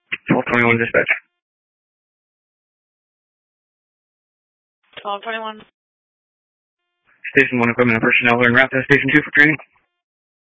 1221 dispatch. 1221. Station 1 equipment and personnel are en route to Station 2 for training.